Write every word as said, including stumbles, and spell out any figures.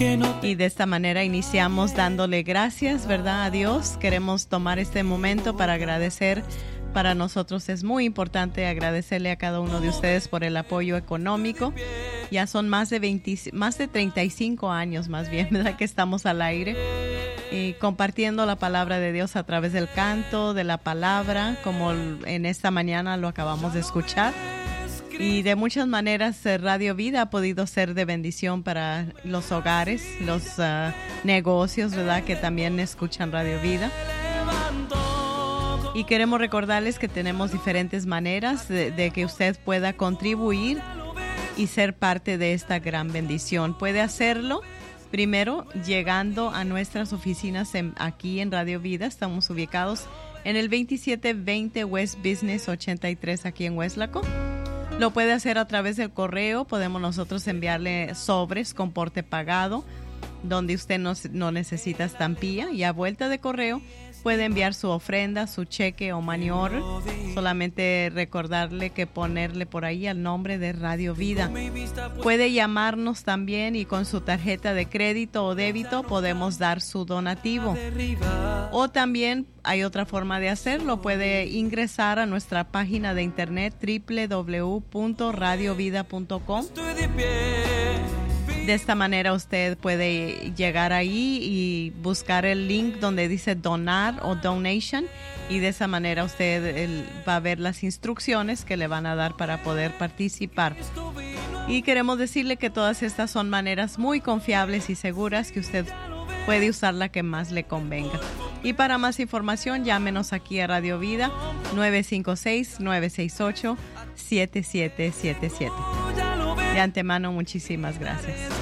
Y de esta manera iniciamos dándole gracias, ¿verdad?, a Dios. Queremos tomar este momento para agradecer. Para nosotros es muy importante agradecerle a cada uno de ustedes por el apoyo económico. Ya son más de veinte, más de treinta y cinco años más bien, ¿verdad?, que estamos al aire y compartiendo la palabra de Dios a través del canto, de la palabra, como en esta mañana lo acabamos de escuchar. Y de muchas maneras Radio Vida ha podido ser de bendición para los hogares, los uh, negocios, ¿verdad?, que también escuchan Radio Vida. Y queremos recordarles que tenemos diferentes maneras de, de que usted pueda contribuir y ser parte de esta gran bendición. Puede hacerlo primero llegando a nuestras oficinas en, aquí en Radio Vida. Estamos ubicados en el veintisiete veinte West Business ochenta y tres aquí en Weslaco. Lo puede hacer a través del correo. Podemos nosotros enviarle sobres con porte pagado, donde usted no, no necesita estampilla. Y a vuelta de correo puede enviar su ofrenda, su cheque o money order. Solamente recordarle que ponerle por ahí el nombre de Radio Vida. Puede llamarnos también y con su tarjeta de crédito o débito podemos dar su donativo. O también hay otra forma de hacerlo. Puede ingresar a nuestra página de internet doble u doble u doble u punto radio vida punto com. De esta manera usted puede llegar ahí y buscar el link donde dice donar o donation, y de esa manera usted el, va a ver las instrucciones que le van a dar para poder participar. Y queremos decirle que todas estas son maneras muy confiables y seguras que usted puede usar la que más le convenga. Y para más información, llámenos aquí a Radio Vida nueve cinco seis, nueve seis ocho, siete siete siete siete. De antemano, muchísimas gracias.